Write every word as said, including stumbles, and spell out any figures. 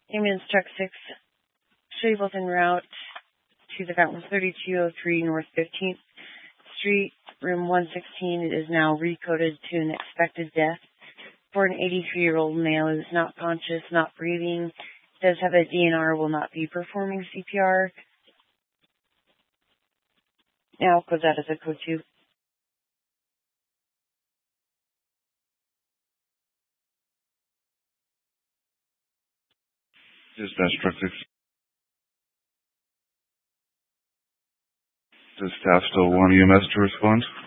Ambulance Truck six, show you both en route to the Fountain thirty-two oh three North fifteenth Street, room one sixteen. It is now recoded to an expected death for an eighty-three-year-old male who is not conscious, not breathing, does have a D N R, will not be performing C P R. Now I'll code that as a code two. Dispatch Truck six. Does staff still want E M S to respond?